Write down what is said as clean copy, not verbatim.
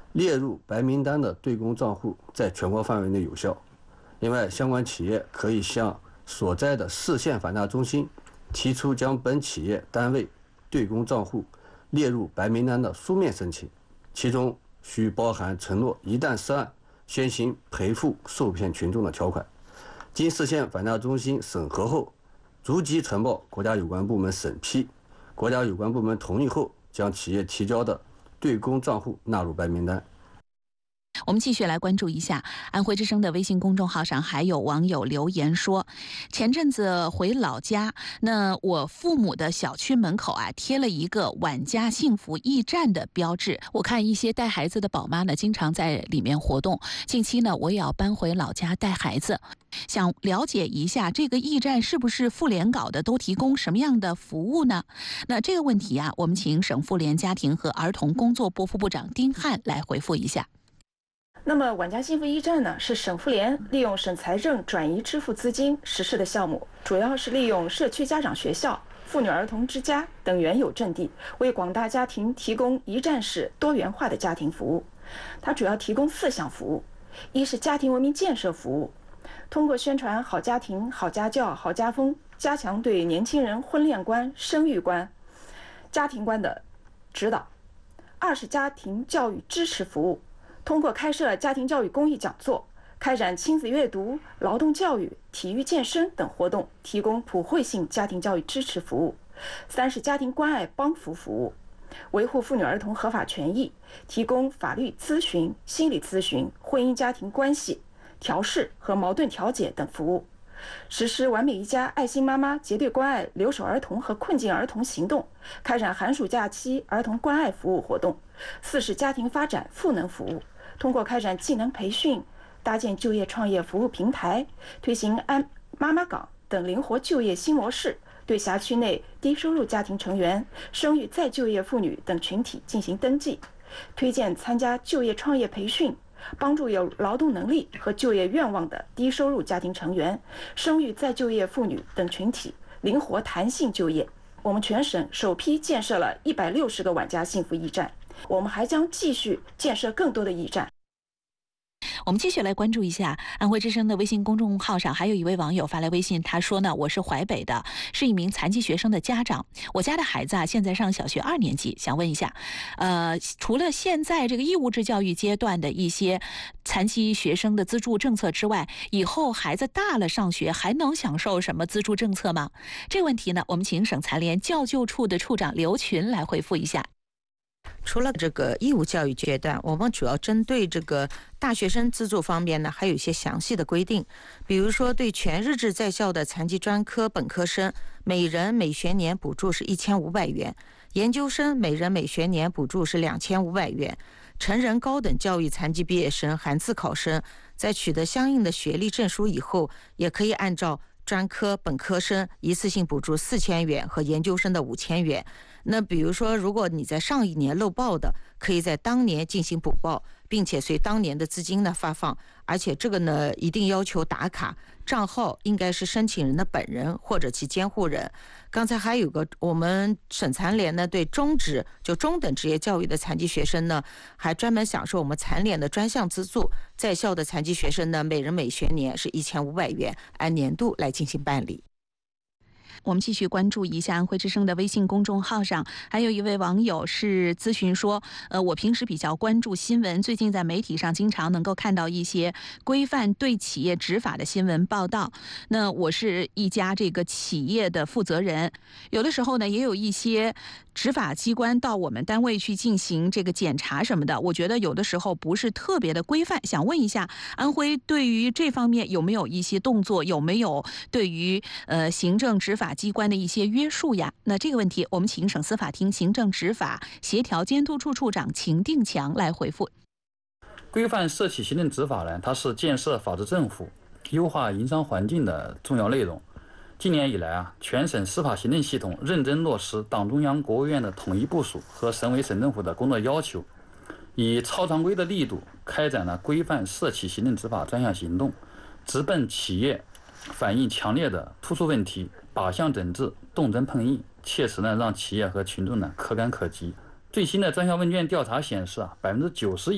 列入白名单的对公账户在全国范围内有效。另外，相关企业可以向所在的市县反诈中心提出将本企业单位对公账户列入白名单的书面申请，其中需包含承诺一旦涉案先行赔付受骗群众的条款。经市县反诈中心审核后，逐级呈报国家有关部门审批，国家有关部门同意后，将企业提交的对公账户纳入白名单。 我们继续来关注一下安徽之声的微信公众号上，还有网友留言说，前阵子回老家，那我父母的小区门口贴了一个晚家幸福驿站的标志。我看一些带孩子的宝妈呢，经常在里面活动。近期呢，我也要搬回老家带孩子，想了解一下这个驿站是不是妇联搞的，都提供什么样的服务呢？那这个问题我们请省妇联家庭和儿童工作部副部长丁汉来回复一下。 那么晚家幸福驿站呢，是省妇联利用省财政转移支付资金实施的项目，主要是利用社区家长学校、妇女儿童之家等原有阵地，为广大家庭提供一站式多元化的家庭服务。它主要提供4项服务：一是家庭文明建设服务，通过宣传好家庭、好家教、好家风，加强对年轻人婚恋观、生育观、家庭观的指导；二是家庭教育支持服务，通过开设家庭教育公益讲座，开展亲子阅读、劳动教育、体育健身等活动，提供普惠性家庭教育支持服务；三是家庭关爱帮扶服务，维护妇女儿童合法权益，提供法律咨询、心理咨询、婚姻家庭关系调试和矛盾调解等服务；实施完美一家爱心妈妈结对关爱留守儿童和困境儿童行动，开展寒暑假期儿童关爱服务活动；四是家庭发展赋能服务，通过开展技能培训，搭建就业创业服务平台，推行妈妈岗等灵活就业新模式，对辖区内低收入家庭成员、生育再就业妇女等群体进行登记，推荐参加就业创业培训，帮助有劳动能力和就业愿望的低收入家庭成员、生育再就业妇女等群体灵活弹性就业。我们全省首批建设了160个晚家幸福驿站，我们还将继续建设更多的驿站。 我们继续来关注一下安徽之声的微信公众号上，还有一位网友发来微信，他说呢，我是淮北的，是一名残疾学生的家长，我家的孩子现在上小学2年级，想问一下，除了现在这个义务制教育阶段的一些残疾学生的资助政策之外，以后孩子大了上学还能享受什么资助政策吗？这个问题呢，我们请省残联教救处的处长刘群来回复一下。 除了这个义务教育阶段，我们主要针对这个大学生资助方面呢，还有一些详细的规定。比如说，对全日制在校的残疾专科本科生，每人每学年补助是1500元；研究生每人每学年补助是2500元；成人高等教育残疾毕业生、函次考生，在取得相应的学历证书以后，也可以按照专科本科生一次性补助4000元和研究生的5000元。那比如说，如果你在上一年漏报的，可以在当年进行补报，并且随当年的资金呢发放，而且这个呢一定要求打卡，账号应该是申请人的本人或者其监护人。刚才还有个，我们省残联呢对中等职业教育的残疾学生呢，还专门享受我们残联的专项资助，在校的残疾学生呢，每人每学年是1500元，按年度来进行办理。 我们继续关注一下安徽之声的微信公众号上，还有一位网友是咨询说，我平时比较关注新闻，最近在媒体上经常能够看到一些规范对企业执法的新闻报道。那我是一家这个企业的负责人，有的时候呢，也有一些执法机关到我们单位去进行这个检查什么的，我觉得有的时候不是特别的规范。想问一下，安徽对于这方面有没有一些动作，有没有对于行政执法机关的一些约束呀？那这个问题，我们请省司法厅行政执法协调监督处处长秦定强来回复。 规范社企行政执法呢，它是建设法治政府、优化营商环境的重要内容。今年以来全省司法行政系统认真落实党中央、国务院的统一部署和省委省政府的工作要求，以超常规的力度开展了规范社企行政执法专项行动，直奔企业反映强烈的突出问题，靶向整治，动真碰硬，切实让企业和群众可感可及。最新的专项问卷调查显示，90%